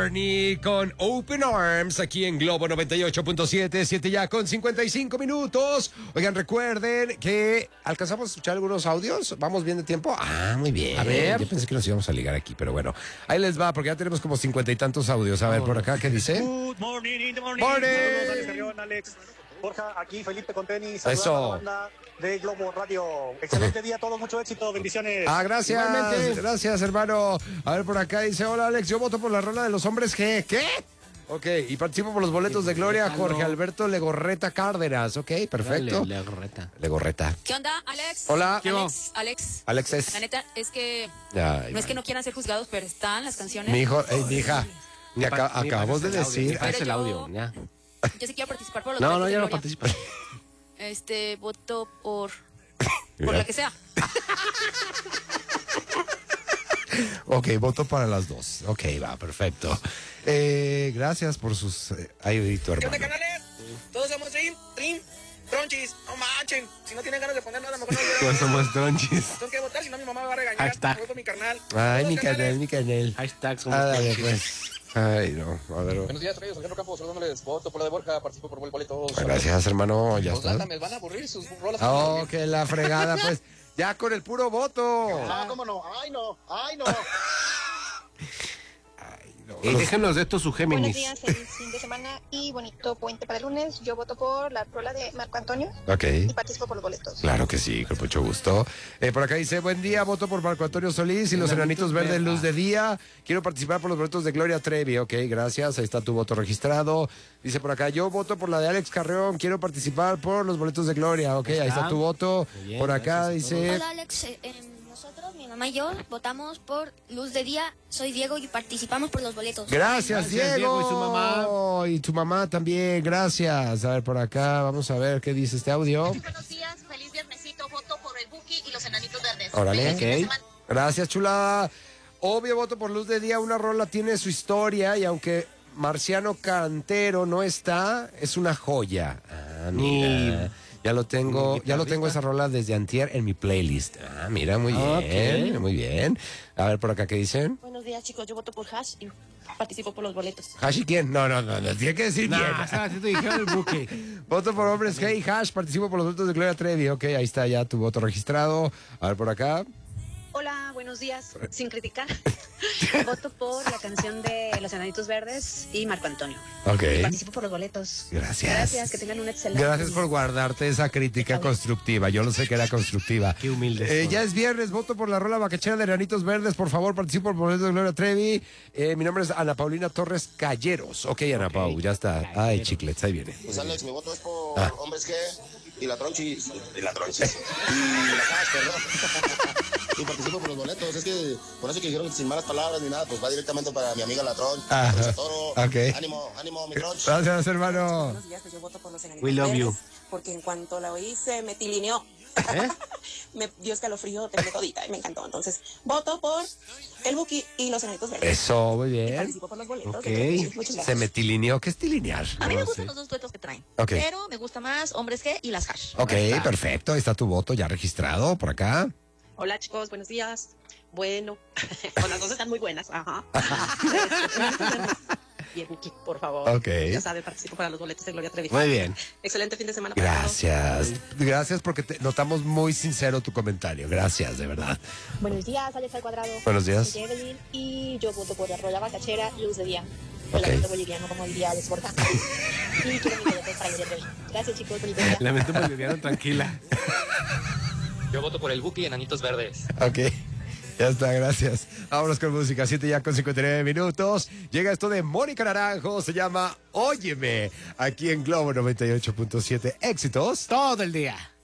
Journey con Open Arms aquí en Globo 98.7, 7 ya con 55 minutos. Oigan, recuerden que alcanzamos a escuchar algunos audios. ¿Vamos bien de tiempo? Ah, muy bien. A ver. Yo pensé que nos íbamos a ligar aquí, pero bueno. Ahí les va, porque ya tenemos como 50 y tantos audios. A ver, por acá, ¿qué dice? Good morning, in the morning. Morning. Saludos, Alex Carrión, Alex. Borja, aquí Felipe Conteni, saludando Eso. a la banda de Globo Radio. Excelente día a todos, mucho éxito, bendiciones. Ah, gracias. Igualmente. Gracias, hermano. A ver, por acá dice, hola, Alex, yo voto por la rola de los hombres G. ¿Qué? Ok, y participo por los boletos de Gloria, Jorge Alberto Legorreta Cárdenas. Ok, perfecto. Legorreta. Legorreta. ¿Qué onda, Alex? Hola. ¿Qué hubo? Alex. Alex es. La neta es que Ay, no es que no quieran ser juzgados, pero están las canciones. Mi hijo, mi hija. Acabamos de decir. Parece el Pero audio, yo- ya. Yo sí quiero participar por los No, boletos no, de ya no Gloria. participa. Voto por la que sea. Ok, voto para las dos. Ok, va, perfecto. Gracias por sus. Ahí, tu ¿Qué onda, hermano. canales? Todos somos Trim, Tronchis, no manchen. Si no tienen ganas de poner nada, mejor no Todos lo somos tronchis. Tengo que votar, si no mi mamá me va a regañar. Hashtag. Voy por mi carnal. Ay, Todos, mi canales. canal, mi canal. Hashtag somos Dale, tronchis. pues. Ay, no. A ver. Buenos días, Reyes, Alejandro Campos, saludándoles, voto por la de Borja, participo por el boleto. Gracias, hermano. Ya Pues está. nada, me van a aburrir sus rolas. Oh, que la fregada, pues. Ya con el puro voto. Ah, ¿cómo no? ¡Ay, no! ¡Ay, no! Y déjenos de esto su Buenos Géminis. días, feliz fin de semana y bonito puente para el lunes. Yo voto por la rola de Marco Antonio Ok. y participo por los boletos. Claro que sí, con mucho gusto. Por acá dice, buen día, voto por Marco Antonio Solís y los Enanitos Verdes Luz de Día. Quiero participar por los boletos de Gloria Trevi. Ok, gracias, ahí está tu voto registrado. Dice por acá, yo voto por la de Alex Carreón, quiero participar por los boletos de Gloria. Ok, ahí está tu voto. Muy bien, Por acá gracias a dice... Hola Alex, nosotros, mi mamá y yo, votamos por Luz de Día. Soy Diego y participamos por los boletos. Gracias, Gracias, Diego, y su mamá. Y tu mamá también, gracias. A ver, por acá, vamos a ver qué dice este audio. Buenos días, feliz viernesito, voto por el Buki y los Enanitos Verdes. Órale. Feliz fin de Ok. semana. Gracias, chulada. Obvio, voto por Luz de Día. Una rola tiene su historia y aunque Marciano Cantero no está, es una joya. Ah, mira. Ya lo tengo esa rola desde antier en mi playlist. Ah, mira, muy bien, Ok. muy bien. A ver, por acá, ¿qué dicen? Buenos días, chicos, yo voto por Hash y participo por los boletos. ¿Hash y quién? No, tiene que decir quién. Nah, hace ratito dijeron el buque. Voto por hombres G y Hash, participo por los votos de Gloria Trevi. Ok, ahí está ya tu voto registrado. A ver, por acá. Hola, buenos días, sin criticar. Voto por la canción de los Enanitos Verdes y Marco Antonio. Ok. Y participo por los boletos. Gracias. Gracias, que tengan un excelente Gracias por guardarte esa crítica constructiva. Yo lo sé que era constructiva. Qué humilde son. Ya es viernes, voto por la rola bacachera de Granitos Verdes. Por favor, participo por el boleto de Gloria Trevi. Mi nombre es Ana Paulina Torres Calleros. Ok, Ana Pau, ya está. Ay, chiclets, ahí viene. Pues Alex, mi voto es por Hombres G y la Tronchis. Y la Tronchis. Y la Hash, perdón. Y participo por los boletos. Es que por eso que dijeron sin malas palabras ni nada, pues va directamente para mi amiga la Tron. Ajá. Toro. Ok. Ánimo, mi Tronch. Gracias, hermano. Buenos días, pues yo voto por los Enanitos We love Verdes, you. porque en cuanto la oí se me tilineó. ¿Eh? Me dio escalofrío, temblé todita y me encantó. Entonces, voto por el Buki y los Enanitos Verdes. Eso, muy Y bien. participo por los boletos. Ok. Muchas gracias. Se me tilineó. ¿Qué es tilinear? A mí me No gustan sé. los dos duetos que traen. Ok. Pero me gusta más Hombres G y las Hash. Ok, perfecto. Ahí está tu voto ya registrado por acá. Hola chicos, buenos días. Bueno, pues las dos están muy buenas. Ajá. Y el Buki, por favor. Ok. Ya sabe, participo para los boletos de Gloria Trevi. Muy bien. Excelente fin de semana para todos. Gracias. Gracias porque notamos muy sincero tu comentario. Gracias, de verdad. Buenos días, Alex al cuadrado. Buenos días. Soy Evelyn y yo voto por la rola bacachera Luz de Día. Ok. El lamento boliviano, como diría Alex Borja. Y quiero mi boleto para Gloria Trevi. Gracias, chicos. Bonito día. Lamento boliviano, tranquila. Yo voto por el Buki y Enanitos Verdes. Ok. Ya está, gracias. Vámonos con música. 7 ya con 59 minutos. Llega esto de Mónica Naranjo. Se llama Óyeme. Aquí en Globo 98.7. Éxitos. Todo el día.